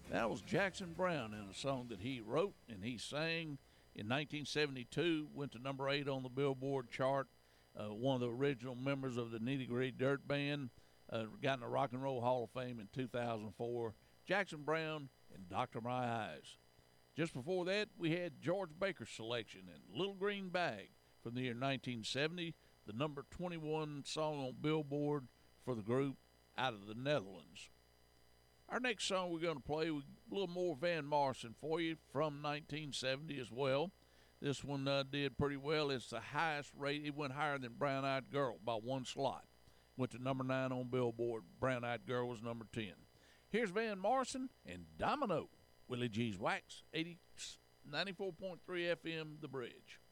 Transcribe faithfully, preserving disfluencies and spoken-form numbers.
That was Jackson Browne in a song that he wrote and he sang in nineteen seventy-two. Went to number eight on the Billboard chart. Uh, one of the original members of the Nitty Gritty Dirt Band. Uh, got in the Rock and Roll Hall of Fame in two thousand four. Jackson Browne and Doctor My Eyes. Just before that, we had George Baker's selection and Little Green Bag from the year nineteen seventy, the number twenty-one song on Billboard for the group out of the Netherlands. Our next song we're going to play, a little more Van Morrison for you from nineteen seventy as well. This one uh, did pretty well. It's the highest rate. It went higher than Brown Eyed Girl by one slot. Went to number nine on Billboard. Brown Eyed Girl was number ten. Here's Van Morrison and Domino. Willie G's Wax, eighty, ninety-four point three F M, The Bridge.